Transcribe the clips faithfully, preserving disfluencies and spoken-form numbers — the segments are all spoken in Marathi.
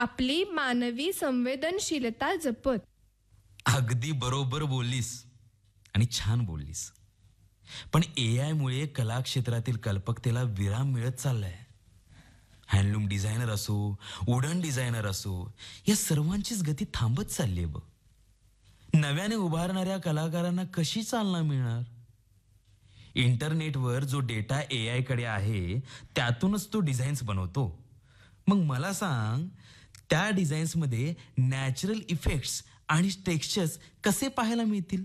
आपली मानवी संवेदनशीलता जपत. अगदी बरोबर बोललीस आणि छान बोललीस. पण ए आय मुळे कला क्षेत्रातील कल्पकतेला विराम मिळत चाललाय. हँडलूम डिझायनर असो, वुडन डिझायनर असो, या सर्वांचीच गती थांबत चालली आहे बघ. नव्याने उभारणाऱ्या कलाकारांना कशी चालना मिळणार? इंटरनेटवर जो डेटा ए आय कडे आहे त्यातूनच तो डिझाईन्स बनवतो. मग मला सांग, त्या डिझाईन्समध्ये नॅचरल इफेक्ट्स आणि टेक्स्चर्स कसे पाहायला मिळतील?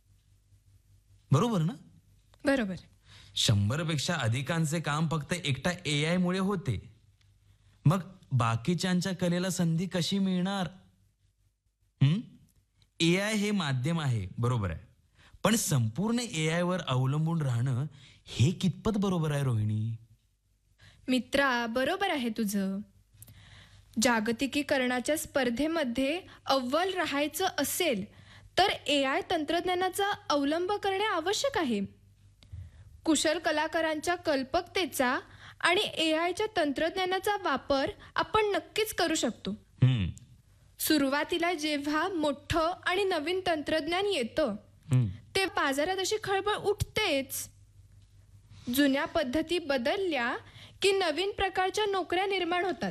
बरोबर ना? बरोबर. शंभर पेक्षा अधिकांचे काम फक्त एकटा ए आय मुळे होते. मग बाकीच्यांच्या कलेला संधी कशी मिळणार? हम्म ए आय हे माध्यम आहे, बरोबर आहे, पण संपूर्ण ए आय वर अवलंबून राहणं हे कितपत बरोबर आहे रोहिणी? मित्रा, बरोबर आहे तुझं. जागतिकीकरणाच्या स्पर्धेमध्ये अव्वल राहायचं असेल तर ए आय तंत्रज्ञानाचा अवलंब करणे आवश्यक आहे. कुशल कलाकारांच्या कल्पकतेचा आणि ए आयच्या तंत्रज्ञानाचा वापर आपण नक्कीच करू शकतो. सुरुवातीला जेव्हा मोठं आणि नवीन तंत्रज्ञान येतं ते बाजारात अशी खळबळ उठतेच. जुन्या पद्धती बदलल्या की नवीन प्रकारच्या नोकऱ्या निर्माण होतात.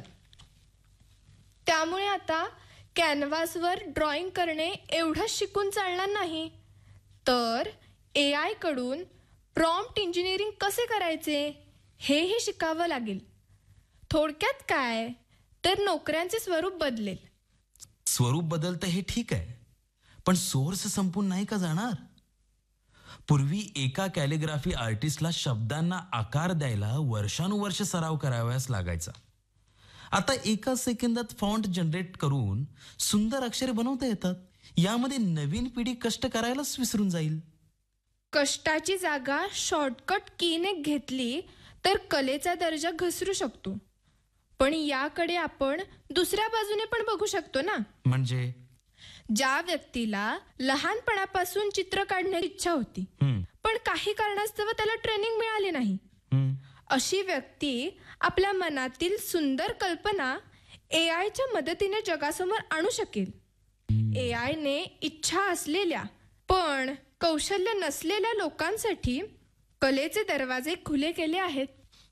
त्यामुळे आता कॅनव्हासवर ड्रॉइंग करणे एवढं शिकून चालणार नाही, तर ए आय कडून प्रॉम्प्ट इंजिनिअरिंग कसे करायचे हेही शिकावं लागेल. थोडक्यात काय तर नोकऱ्यांचे स्वरूप बदलेल. स्वरूप बदलतं हे ठीक आहे, पण सोर्स संपून नाही का जाणार? पूर्वी एका कॅलिग्राफी आर्टिस्टला शब्दांना आकार द्यायला वर्षानुवर्ष सराव करावयास लागायचा. आता एका सेकंदात फॉन्ट जनरेट करून सुंदर अक्षरे बनवता येतात. यामध्ये नवीन पिढी कष्ट करायलाच विसरून जाईल. कष्टाची जागा शॉर्टकट कीने घेतली तर कलेचा दर्जा घसरू शकतो. पण याकडे आपण दुसऱ्या बाजूने पण बघू शकतो ना. म्हणजे ज्या व्यक्तीला लहानपणापासून चित्र काढण्याची इच्छा होती पण काही कारणास्तव त्याला ट्रेनिंग मिळाली नाही, अशी व्यक्ती आपल्या मनातील सुंदर कल्पना ए आयच्या मदतीने जगासमोर आणू शकेल. ए आयने इच्छा असलेल्या पण कौशल्य नसलेल्या लोकांसाठी कलेचे दरवाजे खुले केले आहेत.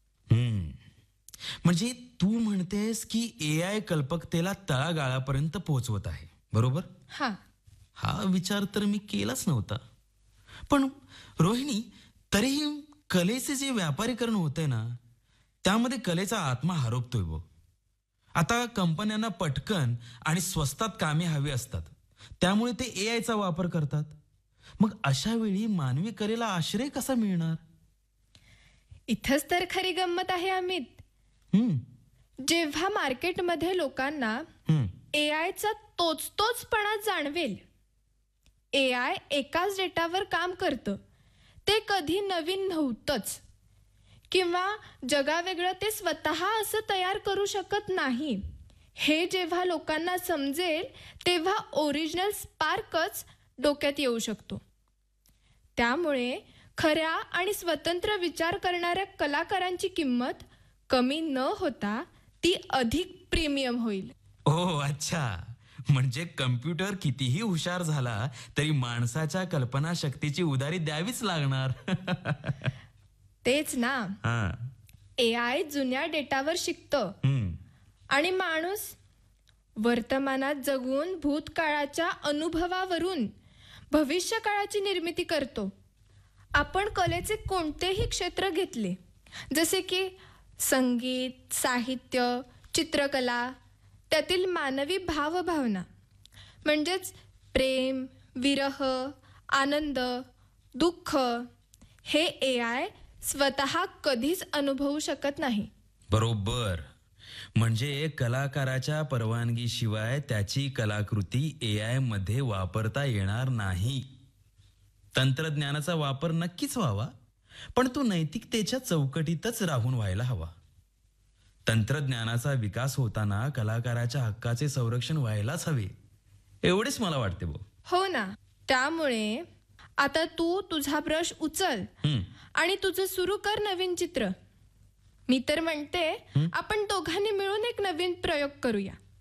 म्हणजे तू म्हणतेस की ए आय कल्पकतेला तळागाळापर्यंत पोहोचवत आहे, बरोबर? हा हा विचार तर मी केलाच नव्हता. पण रोहिणी, तरीही कलेचे जे व्यापारीकरण होतंय ना, त्यामध्ये कलेचा आत्मा हरपतोय बघ. आता कंपन्यांना पटकन आणि स्वस्तात कामे हवी असतात, त्यामुळे ते ए आयचा वापर करतात. मग अशा वेळी मानवी कलेला आश्रय कसा मिळणार? इथंच तर खरी गंमत आहे अमित. जेव्हा मार्केटमध्ये लोकांना ए आयचा तोच तोचपणा जाणवेल, ए आय एकाच डेटावर काम करतं, ते कधी नवीन नव्हतंच, किंवा जगावेगळं ते स्वतः असं तयार करू शकत नाही, हे जेव्हा लोकांना समजेल तेव्हा ओरिजिनल स्पार्कच डोक्यात येऊ शकतो. त्यामुळे खऱ्या आणि स्वतंत्र विचार करणाऱ्या कलाकारांची किंमत कमी न होता ती अधिक प्रीमियम होईल. ओ अच्छा, म्हणजे कम्प्युटर कितीही हुशार झाला तरी माणसाच्या कल्पना शक्तीची उधारी द्यावीच लागणार. तेच ना. ए आय जुन्या डेटावर शिकतं आणि माणूस वर्तमानात जगून भूतकाळाच्या अनुभवावरून भविष्य काळाची निर्मिती करतो. आपण कलेचे कोणतेही क्षेत्र घेतले, जसे की संगीत, साहित्य, चित्रकला, त्यातील मानवी भावभावना म्हणजेच प्रेम, विरह, आनंद, दुःख हे ए आय स्वतः कधीच अनुभवू शकत नाही. बरोबर. म्हणजे कलाकाराच्या परवानगीशिवाय त्याची कलाकृती ए आय मध्ये वापरता येणार नाही. तंत्रज्ञानाचा वापर नक्कीच व्हावा, पण तो नैतिकतेच्या चौकटीतच राहून व्हायला हवा. तंत्रज्ञानाचा विकास होताना कलाकाराच्या हक्काचे संरक्षण व्हायलाच हवे, एवढेच मला वाटते भाऊ. हो ना. त्यामुळे आता तू तुझा ब्रश उचल आणि तुझं सुरू कर नवीन चित्र. मी तर म्हणते आपण दोघांनी मिळून एक नवीन प्रयोग करूया.